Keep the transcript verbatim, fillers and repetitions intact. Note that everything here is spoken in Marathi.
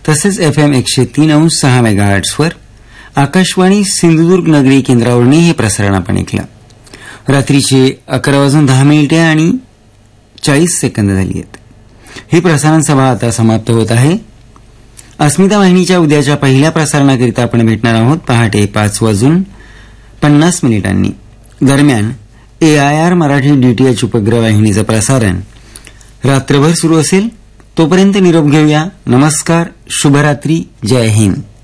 तसेच एफ एम एकशे तीन अंश सहा मेगाहर्ट्सवर आकाशवाणी सिंधुदुर्ग नगरी केंद्रावरही हे प्रसारण आपण ऐकलं. रात्रीचे अकरा वाजून दहा मिनिटे आणि चाळीस सेकंद झाली आहेत. ही प्रसारण सभा आता समाप्त होत आहे. अस्मिता वाहिनीच्या उद्याच्या पहिल्या प्रसारणाकरिता आपण भेटणार आहोत पहाटे पाच वाजून पन्नास मिनिटांनी. दरम्यान ए आय आर मराठी डीटीएच उपग्रह वाहिनीचं प्रसारण रात्रभर सुरू असेल. तोपर्यंत निरोप घेऊया. नमस्कार, शुभरात्री, जय हिंद.